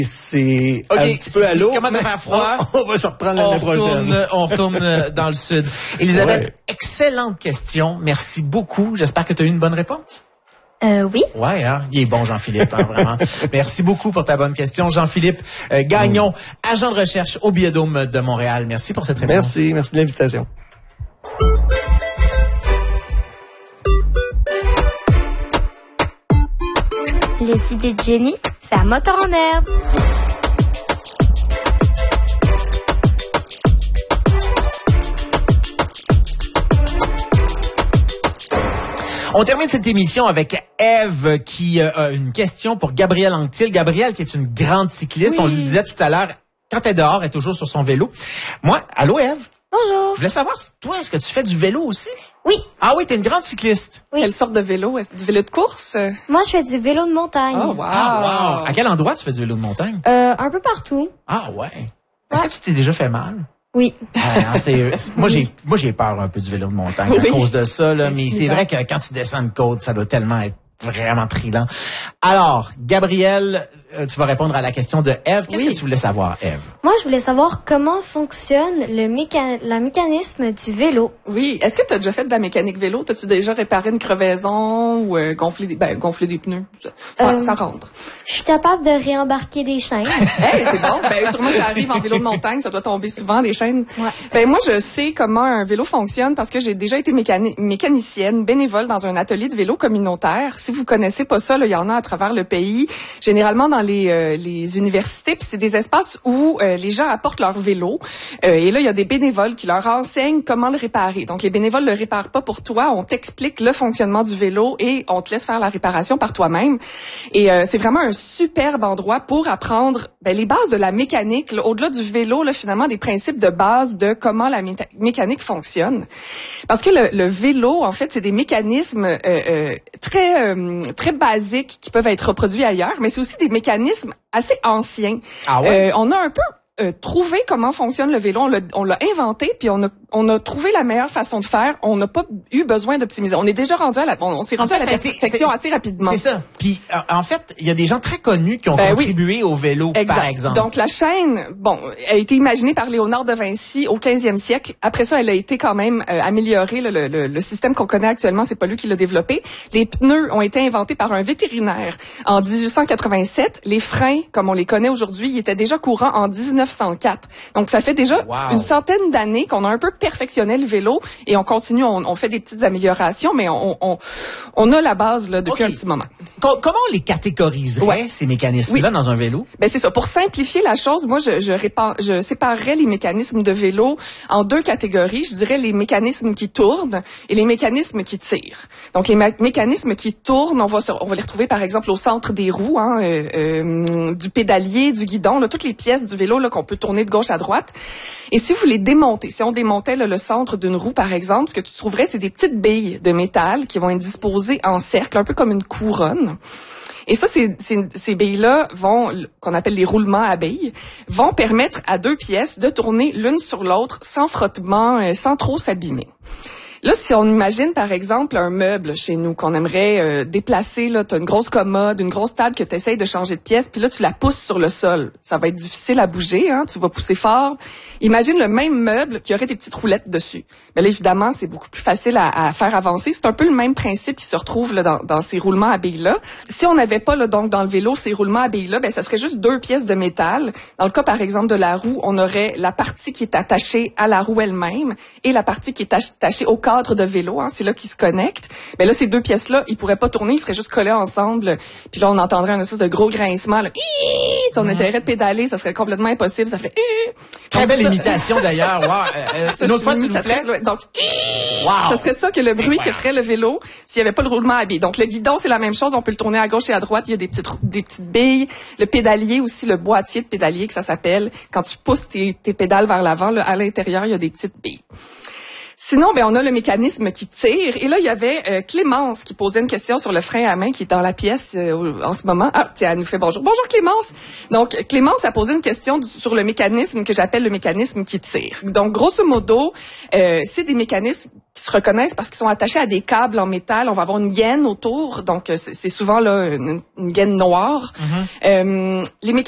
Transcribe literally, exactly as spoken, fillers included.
C'est okay, un petit peu à l'eau. Il commence à faire froid. On, on va se reprendre l'année prochaine. On retourne dans le sud. Elisabeth, ouais. excellente question. Merci beaucoup. J'espère que tu as eu une bonne réponse. Euh, oui. Ouais, hein? Il est bon, Jean-Philippe, hein, vraiment. Merci beaucoup pour ta bonne question. Jean-Philippe euh, Gagnon, agent de recherche au Biodôme de Montréal. Merci pour cette réponse. Merci, merci de l'invitation. Les idées de génie, c'est un moteur en herbe. On termine cette émission avec Ève qui euh, a une question pour Gabrielle Anctil. Gabrielle qui est une grande cycliste, oui. On le disait tout à l'heure, quand elle est dehors, elle est toujours sur son vélo. Moi, allô Ève? Bonjour. Je voulais savoir, toi, est-ce que tu fais du vélo aussi? Oui. Ah oui, t'es une grande cycliste. Oui. Quelle sorte de vélo? Est-ce du vélo de course? Moi, je fais du vélo de montagne. Oh, wow. Ah, wow. À quel endroit tu fais du vélo de montagne? Euh, un peu partout. Ah ouais. Est-ce ouais. que tu t'es déjà fait mal? Oui. Ah, c'est, c'est, moi, j'ai, moi, j'ai peur un peu du vélo de montagne oui. à cause de ça, là, mais c'est vrai que quand tu descends une côte, ça doit tellement être vraiment trillant. Alors, Gabrielle, euh, tu vas répondre à la question de Ève. Qu'est-ce oui. que tu voulais savoir, Ève? Moi, je voulais savoir comment fonctionne le méca- la mécanisme du vélo. Oui. Est-ce que tu as déjà fait de la mécanique vélo? T'as-tu déjà réparé une crevaison ou euh, gonflé des, ben, gonflé des pneus? Ça, euh, ça rentre. Je suis capable de réembarquer des chaînes. Hey, c'est bon. Ben, sûrement que ça arrive en vélo de montagne. Ça doit tomber souvent, des chaînes. Ouais. Ben, moi, je sais comment un vélo fonctionne parce que j'ai déjà été mécani- mécanicienne, bénévole dans un atelier de vélo communautaire. Si vous connaissez pas ça, là, il y en a à travers le pays, généralement dans les, euh, les universités, puis c'est des espaces où euh, les gens apportent leur vélo. Euh, et là, il y a des bénévoles qui leur enseignent comment le réparer. Donc, les bénévoles le réparent pas pour toi, on t'explique le fonctionnement du vélo et on te laisse faire la réparation par toi-même. Et euh, c'est vraiment un superbe endroit pour apprendre ben, les bases de la mécanique, là, au-delà du vélo, là, finalement, des principes de base de comment la mé- mécanique fonctionne. Parce que le, le vélo, en fait, c'est des mécanismes euh, euh, très euh, très basiques qui peuvent être reproduits ailleurs, mais c'est aussi des mécanismes assez anciens. Ah ouais? Euh, on a un peu euh, trouvé comment fonctionne le vélo, on l'a, on l'a inventé, puis on a on a trouvé la meilleure façon de faire. On n'a pas eu besoin d'optimiser. On est déjà rendu à la, on, on s'est rendu en fait, à la perfection assez rapidement. C'est ça. Puis en fait, il y a des gens très connus qui ont ben contribué oui. au vélo, exact. Par exemple. Donc la chaîne, bon, elle a été imaginée par Léonard de Vinci au quinzième siècle. Après ça, elle a été quand même euh, améliorée. Le, le, le système qu'on connaît actuellement, c'est pas lui qui l'a développé. Les pneus ont été inventés par un vétérinaire en dix-huit cent quatre-vingt-sept. Les freins, comme on les connaît aujourd'hui, ils étaient déjà courants en dix-neuf cent quatre. Donc ça fait déjà wow. une centaine d'années qu'on a un peu perfectionner le vélo et on continue, on, on fait des petites améliorations, mais on, on, on a la base là, depuis okay. un petit moment. Com- comment on les catégoriserait, ouais. ces mécanismes-là, oui. dans un vélo? Ben c'est ça. Pour simplifier la chose, moi, je, je, répar- je séparerais les mécanismes de vélo en deux catégories. Je dirais les mécanismes qui tournent et les mécanismes qui tirent. Donc, les mé- mécanismes qui tournent, on va, sur, on va les retrouver, par exemple, au centre des roues, hein, euh, euh, du pédalier, du guidon, là, toutes les pièces du vélo là, qu'on peut tourner de gauche à droite. Et si vous les démontez, si on démontait là, le centre d'une roue, par exemple, ce que tu trouverais, c'est des petites billes de métal qui vont être disposées en cercle, un peu comme une couronne. Et ça, ces, ces, ces billes-là vont, qu'on appelle les roulements à billes, vont permettre à deux pièces de tourner l'une sur l'autre sans frottement, euh, sans trop s'abîmer. Là, si on imagine, par exemple, un meuble chez nous qu'on aimerait euh, déplacer, là, tu as une grosse commode, une grosse table que tu essayes de changer de pièce, puis là, tu la pousses sur le sol. Ça va être difficile à bouger, hein, tu vas pousser fort. Imagine le même meuble qui aurait des petites roulettes dessus. Mais là, évidemment, c'est beaucoup plus facile à, à faire avancer. C'est un peu le même principe qui se retrouve là, dans, dans ces roulements à billes-là. Si on n'avait pas, là, donc, dans le vélo, ces roulements à billes-là, ben, ça serait juste deux pièces de métal. Dans le cas, par exemple, de la roue, on aurait la partie qui est attachée à la roue elle-même et la partie qui est attachée au cadre de vélo, hein, c'est là qu'ils se connectent. Mais là, ces deux pièces-là, ils pourraient pas tourner, ils seraient juste collés ensemble. Puis là, on entendrait un espèce de gros grincement. Là. Si on essaierait de pédaler, ça serait complètement impossible. Ça ferait... Très belle imitation, d'ailleurs. Wow. Euh, une autre fois, s'il vous plaît. Donc, wow. Ça serait ça que le bruit que ferait le vélo s'il y avait pas le roulement à billes. Donc, le guidon, c'est la même chose. On peut le tourner à gauche et à droite. Il y a des petites, des petites billes. Le pédalier aussi, le boîtier de pédalier que ça s'appelle. Quand tu pousses tes, tes pédales vers l'avant, là, à l'intérieur, il y a des petites billes. Sinon, ben on a le mécanisme qui tire. Et là, il y avait euh, Clémence qui posait une question sur le frein à main qui est dans la pièce euh, en ce moment. Ah, tiens, elle nous fait bonjour. Bonjour Clémence. Donc, Clémence a posé une question sur le mécanisme que j'appelle le mécanisme qui tire. Donc, grosso modo, euh, c'est des mécanismes qui se reconnaissent parce qu'ils sont attachés à des câbles en métal. On va avoir une gaine autour. Donc, c'est, c'est souvent là une, une gaine noire. Mm-hmm. Euh, les mécanismes